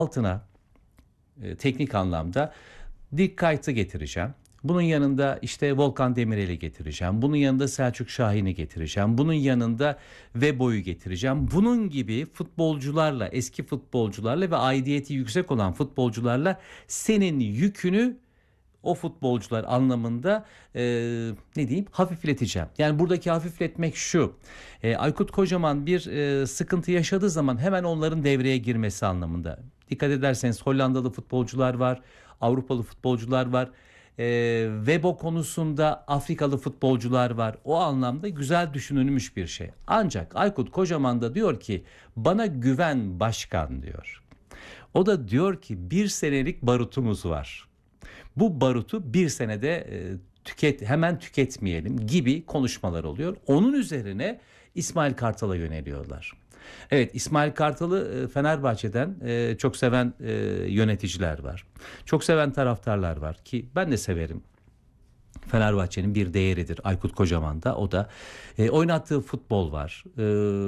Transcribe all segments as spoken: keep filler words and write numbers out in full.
altına e, teknik anlamda Dikkaat'i getireceğim. Bunun yanında işte Volkan Demirel'i getireceğim. Bunun yanında Selçuk Şahin'i getireceğim. Bunun yanında Vebo'yu getireceğim. Bunun gibi futbolcularla, eski futbolcularla ve aidiyeti yüksek olan futbolcularla senin yükünü o futbolcular anlamında e, ne diyeyim hafifleteceğim. Yani buradaki hafifletmek şu. E, Aykut Kocaman bir e, sıkıntı yaşadığı zaman hemen onların devreye girmesi anlamında. Dikkat ederseniz Hollandalı futbolcular var, Avrupalı futbolcular var. E, Vebo konusunda Afrikalı futbolcular var. O anlamda güzel düşünülmüş bir şey. Ancak Aykut Kocaman da diyor ki bana güven başkan diyor. O da diyor ki bir senelik barutumuz var. Bu barutu bir senede e, tüket hemen tüketmeyelim gibi konuşmalar oluyor. Onun üzerine İsmail Kartal'a yöneliyorlar. Evet, İsmail Kartal'ı e, Fenerbahçe'den e, çok seven e, yöneticiler var. Çok seven taraftarlar var ki ben de severim. Fenerbahçe'nin bir değeridir Aykut Kocaman'da. O da e, oynattığı futbol var. E,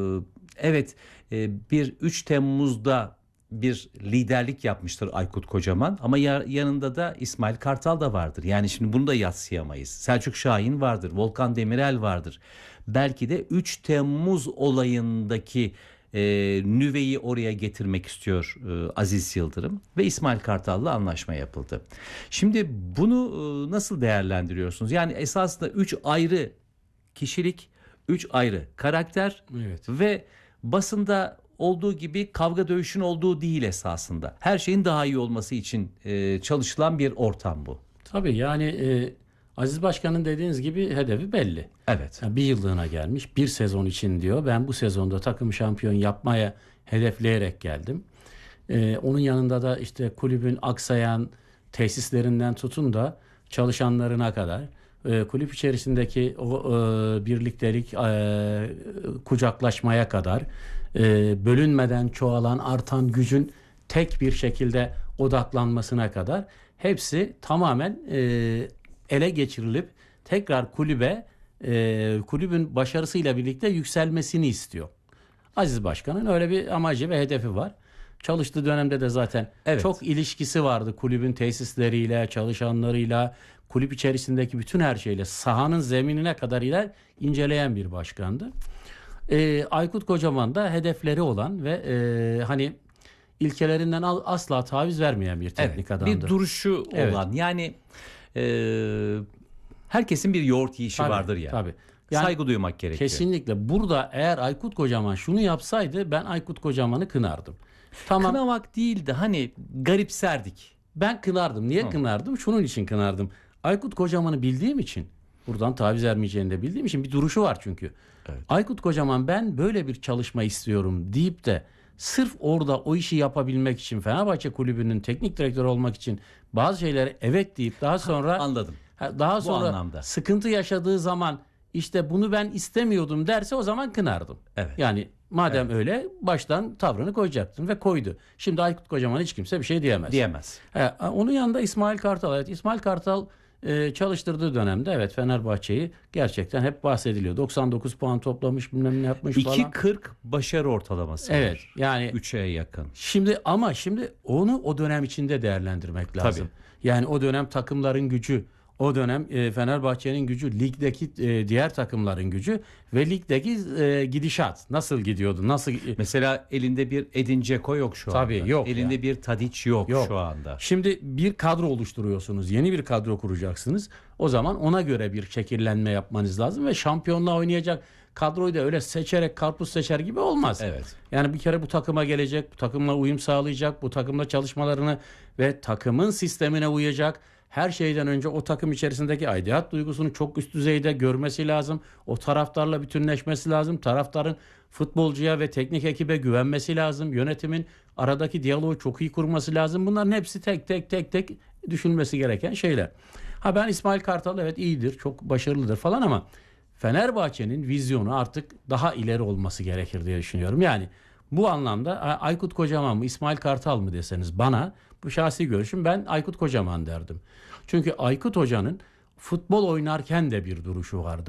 evet e, bir üç Temmuz'da bir liderlik yapmıştır Aykut Kocaman ama yanında da İsmail Kartal da vardır. Yani şimdi bunu da yadsıyamayız. Selçuk Şahin vardır, Volkan Demirel vardır. Belki de üç Temmuz olayındaki e, nüveyi oraya getirmek istiyor e, Aziz Yıldırım ve İsmail Kartal'la anlaşma yapıldı. Şimdi bunu e, nasıl değerlendiriyorsunuz? Yani esasında üç ayrı kişilik, üç ayrı karakter, evet, ve basında olduğu gibi kavga dövüşün olduğu değil esasında. Her şeyin daha iyi olması için e, çalışılan bir ortam bu. Tabii yani e, Aziz Başkan'ın dediğiniz gibi hedefi belli. Evet. Yani bir yıllığına gelmiş, bir sezon için diyor. Ben bu sezonda takım şampiyon yapmaya hedefleyerek geldim. E, onun yanında da işte kulübün aksayan tesislerinden tutun da çalışanlarına kadar e, kulüp içerisindeki o e, birliktelik, e, kucaklaşmaya kadar e, bölünmeden çoğalan artan gücün tek bir şekilde odaklanmasına kadar hepsi tamamen e, ele geçirilip tekrar kulübe e, kulübün başarısıyla birlikte yükselmesini istiyor. Aziz Başkan'ın öyle bir amacı ve hedefi var. Çalıştığı dönemde de zaten evet, çok ilişkisi vardı kulübün tesisleriyle, çalışanlarıyla, kulüp içerisindeki bütün her şeyle, sahanın zeminine kadar ile inceleyen bir başkandı. Ee, Aykut Kocaman da hedefleri olan ve e, hani ilkelerinden asla taviz vermeyen bir teknik evet, adamdı. Bir duruşu evet, olan yani e, herkesin bir yoğurt yiyişi tabii, vardır ya. Tabii. Yani saygı duymak gerekiyor. Kesinlikle. Burada eğer Aykut Kocaman şunu yapsaydı ben Aykut Kocaman'ı kınardım. Tamam. Kınamak değil de hani garipserdik. Ben kınardım. Niye Hı. kınardım? Şunun için kınardım. Aykut Kocaman'ı bildiğim için, buradan taviz vermeyeceğini de bildiğim için bir duruşu var çünkü. Evet. Aykut Kocaman ben böyle bir çalışma istiyorum deyip de sırf orada o işi yapabilmek için Fenerbahçe Kulübü'nün teknik direktörü olmak için bazı şeylere evet deyip daha sonra anladım. Daha sonra sıkıntı yaşadığı zaman işte bunu ben istemiyordum derse o zaman kınardım. Evet. Yani madem evet, öyle baştan tavrını koyacaktın ve koydu. Şimdi Aykut Kocaman hiç kimse bir şey diyemez. Diyemez. He, onun yanında İsmail Kartal. Evet, İsmail Kartal e, çalıştırdığı dönemde evet Fenerbahçe'yi gerçekten hep bahsediliyor. doksan dokuz puan toplamış, bilmem ne yapmış falan. iki kırk başarı ortalaması evet, var. Yani üçe yakın. Şimdi ama şimdi onu o dönem içinde değerlendirmek lazım. Tabii. Yani o dönem takımların gücü, o dönem e, Fenerbahçe'nin gücü, ligdeki e, diğer takımların gücü ve ligdeki e, gidişat nasıl gidiyordu? Nasıl mesela elinde bir Edin Dzeko yok şu Tabii, anda. yok. Elinde yani bir Tadic yok, yok şu anda. Şimdi bir kadro oluşturuyorsunuz. Yeni bir kadro kuracaksınız. O zaman ona göre bir şekillenme yapmanız lazım ve şampiyonluğa oynayacak kadroyu da öyle seçerek karpuz seçer gibi olmaz. Evet. Yani bir kere bu takıma gelecek, bu takımla uyum sağlayacak, bu takımla çalışmalarını ve takımın sistemine uyacak. Her şeyden önce o takım içerisindeki aidiyet duygusunu çok üst düzeyde görmesi lazım. O taraftarla bütünleşmesi lazım. Taraftarın futbolcuya ve teknik ekibe güvenmesi lazım. Yönetimin aradaki diyaloğu çok iyi kurması lazım. Bunların hepsi tek tek tek tek düşünülmesi gereken şeyler. Ha ben İsmail Kartal evet iyidir, çok başarılıdır falan ama Fenerbahçe'nin vizyonu artık daha ileri olması gerekir diye düşünüyorum. Yani bu anlamda Aykut Kocaman mı, İsmail Kartal mı deseniz bana, bu şahsi görüşüm, ben Aykut Kocaman derdim. Çünkü Aykut Hoca'nın futbol oynarken de bir duruşu vardı.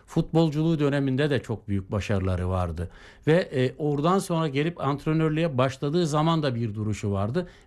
Futbolculuğu döneminde de çok büyük başarıları vardı. Ve e, oradan sonra gelip antrenörlüğe başladığı zaman da bir duruşu vardı.